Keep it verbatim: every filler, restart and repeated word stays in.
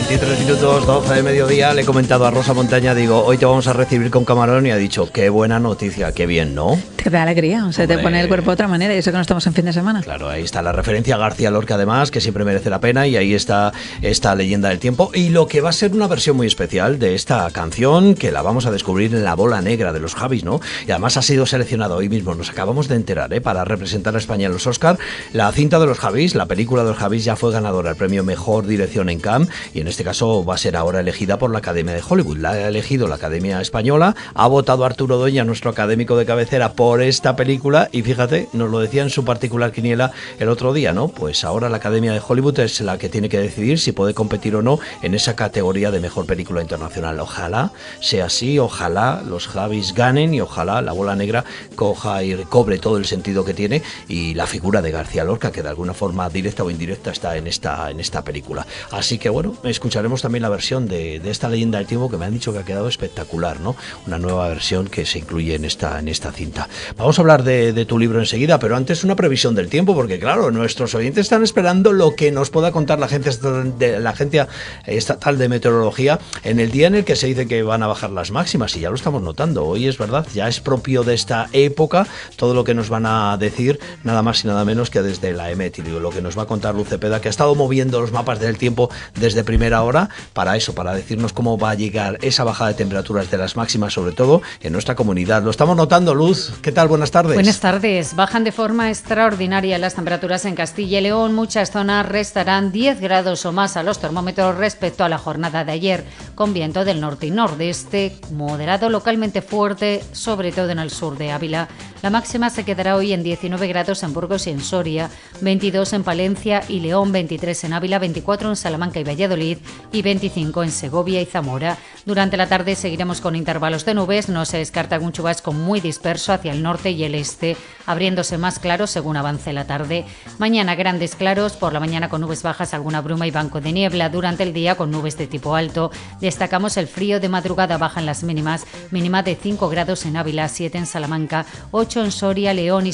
veintitrés minutos, doce de mediodía. Le he comentado a Rosa Montaña, digo, hoy te vamos a recibir con camarón, y ha dicho, qué buena noticia, qué bien, ¿no? Te da alegría, o sea, Hombre, te pone el cuerpo de otra manera, y eso que no estamos en fin de semana. Claro, ahí está la referencia a García Lorca, además, que siempre merece la pena, y ahí está esta leyenda del tiempo, y lo que va a ser una versión muy especial de esta canción, que la vamos a descubrir en La Bola Negra de los Javis, ¿no? Y además ha sido seleccionado hoy mismo, nos acabamos de enterar, ¿eh? Para representar a España en los Oscar. La cinta de los Javis, la película de los Javis, ya fue ganadora del premio Mejor Dirección en Cannes, y en este caso va a ser ahora elegida por la Academia de Hollywood. La ha elegido la Academia Española, ha votado Arturo Doña, nuestro académico de cabecera, por esta película, y fíjate, nos lo decía en su particular quiniela el otro día, ¿no? Pues ahora la Academia de Hollywood es la que tiene que decidir si puede competir o no en esa categoría de Mejor Película Internacional. Ojalá sea así, ojalá los Javis ganen, y ojalá La Bola Negra coja y recobre todo el sentido que tiene, y la figura de García Lorca, que de alguna forma directa o indirecta está en esta, en esta película. Así que bueno, escucharemos también la versión de, de esta leyenda del tiempo, que me han dicho que ha quedado espectacular, ¿no? Una nueva versión que se incluye en esta, en esta cinta. Vamos a hablar de, de tu libro enseguida, pero antes una previsión del tiempo, porque claro, nuestros oyentes están esperando lo que nos pueda contar la agencia de la Agencia Estatal de Meteorología en el día en el que se dice que van a bajar las máximas, y ya lo estamos notando. Hoy es verdad, ya es propio de esta época todo lo que nos van a decir, nada más y nada menos que desde la EMET, y lo que nos va a contar Luz Cepeda, que ha estado moviendo los mapas del tiempo desde primera hora para eso, para decirnos cómo va a llegar esa bajada de temperaturas de las máximas, sobre todo en nuestra comunidad. Lo estamos notando, Luz. ¿Qué tal? Buenas tardes. Buenas tardes. Bajan de forma extraordinaria las temperaturas en Castilla y León. Muchas zonas restarán diez grados o más a los termómetros respecto a la jornada de ayer, con viento del norte y nordeste, moderado, localmente fuerte, sobre todo en el sur de Ávila. La máxima se quedará hoy en diecinueve grados en Burgos y en Soria, veintidós en Palencia y León, veintitrés en Ávila, veinticuatro en Salamanca y Valladolid y veinticinco en Segovia y Zamora. Durante la tarde seguiremos con intervalos de nubes, no se descarta algún chubasco muy disperso hacia el norte y el este, abriéndose más claros según avance la tarde. Mañana grandes claros, por la mañana con nubes bajas, alguna bruma y banco de niebla. Durante el día con nubes de tipo alto. Destacamos el frío de madrugada, bajan las mínimas, mínima de cinco grados en Ávila, siete en Salamanca, ocho en Soria, León y